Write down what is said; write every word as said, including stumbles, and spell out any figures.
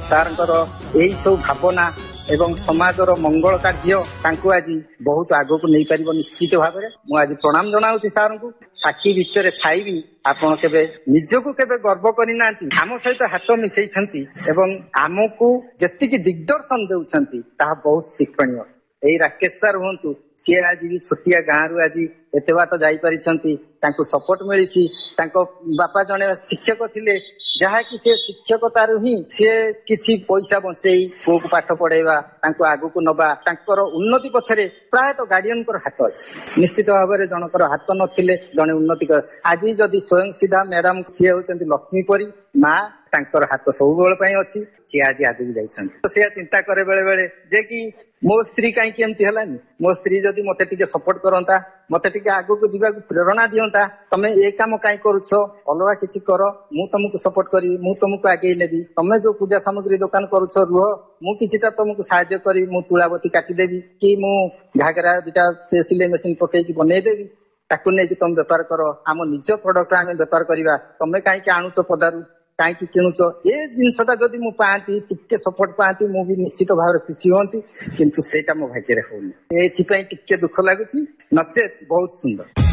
ସାର୍ଙ୍କର ଏଇ ସବୁ ଭାବନା ଏବଂ ସମାଜର ମଙ୍ଗଳ କାର୍ଯ୍ୟ ତାଙ୍କୁ ଆଜି ବହୁତ ଆଗକୁ ନେଇପାରିବ ନିଶ୍ଚିତ ଭାବରେ। ମୁଁ ଆଜି ପ୍ରଣାମ ଜଣାଉଛି ସାର୍ଙ୍କୁ। ସାକ୍ଷୀ ଭିତରେ ଥାଇବି ଆପଣ କେବେ ନିଜକୁ କେବେ ଗର୍ବ କରିନାହାନ୍ତି, ଆମ ସହିତ ହାତ ମିଶେଇଛନ୍ତି ଏବଂ ଆମକୁ ଯେତିକି ଦିଗ୍ଦର୍ଶନ ଦେଉଛନ୍ତି ତାହା ବହୁତ ଶିକ୍ଷଣୀୟ। ଏଇ ରାକେଶ ସାର୍ ହୁଅନ୍ତୁ, ସିଏ ଆଜି ବି ଛୋଟିଆ ଗାଁରୁ ଆଜି ଏତେ ବାଟ ଯାଇପାରିଛନ୍ତି, ତାଙ୍କୁ ସପୋର୍ଟ ମିଳିଛି। ତାଙ୍କ ବାପା ଜଣେ ଶିକ୍ଷକ ଥିଲେ, ଯାହାକି ସେ ଶିକ୍ଷକତାରୁ ହିଁ ସିଏ କିଛି ପଇସା ବଞ୍ଚେଇ ପୁଅକୁ ପାଠ ପଢେଇବା, ତାଙ୍କୁ ଆଗକୁ ନବା, ତାଙ୍କର ଉନ୍ନତି ପଛରେ ପ୍ରାୟତଃ ଗାର୍ଡିଆନଙ୍କର ହାତ ଅଛି। ନିଶ୍ଚିତ ଭାବରେ ଜଣଙ୍କର ହାତ ନଥିଲେ ଜଣେ ଉନ୍ନତି କର। ଆଜି ଯଦି ସ୍ୱୟଂ ସିଧା ମ୍ୟାଡାମ ସିଏ ହଉଛନ୍ତି ଲକ୍ଷ୍ମୀ ପରି ମା, ତାଙ୍କର ହାତ ସବୁବେଳେ ପାଇଁ ଅଛି, ସିଏ ଆଜି ଆଗକୁ ଯାଇଛନ୍ତି। ସେ ଚିନ୍ତା କରେ ବେଳେ ବେଳେ ଯେ କି ମୋ ସ୍ତ୍ରୀ କାହିଁକି ଏମିତି ହେଲାନି, ମୋ ସ୍ତ୍ରୀ ଯଦି ମତେ ଟିକେ ସପୋର୍ଟ କରନ୍ତା, ମତେ ଟିକେ ଆଗକୁ ଯିବାକୁ ପ୍ରେରଣା ଦିଅନ୍ତା, ତମେ ଏ କାମ କାହିଁ କରୁଛ, ଅଲଗା କିଛି କର, ମୁଁ ତମକୁ ସପୋର୍ଟ କରିବି, ମୁଁ ତମକୁ ଆଗେଇ ନେବି, ତମେ ଯୋଉ ପୂଜା ସାମଗ୍ରୀ ଦୋକାନ କରୁଛ ରୁହ, ମୁଁ କିଛିଟା ତମକୁ ସାହାଯ୍ୟ କରିବି, ମୁଁ ତୁଳାବତୀ କାଟିଦେବି କି ମୁଁ ଘାଗରା ଦିଟା ସେ ସିଲେଇ ମେସିନ ପକେଇକି ବନେଇଦେବି, ତାକୁ ନେଇକି ତମେ ବେପାର କର, ଆମ ନିଜ ପ୍ରଡକ୍ଟ ଆମେ ବେପାର କରିବା, ତମେ କାହିଁକି ଆଣୁଛ ପଦାରୁ, କାହିଁକି କିଣୁଛ, ଏ ଜିନିଷଟା ଯଦି ମୁଁ ପାଆନ୍ତି, ଟିକେ ସପୋର୍ଟ ପାଆନ୍ତି, ମୁଁ ବି ନିଶ୍ଚିତ ଭାବରେ ଖୁସି ହୁଅନ୍ତି। କିନ୍ତୁ ସେଇଟା ମୋ ଭାଗ୍ୟରେ ହଉନି, ଏଥିପାଇଁ ଟିକେ ଦୁଃଖ ଲାଗୁଛି, ନଚେତ ବହୁତ ସୁନ୍ଦର।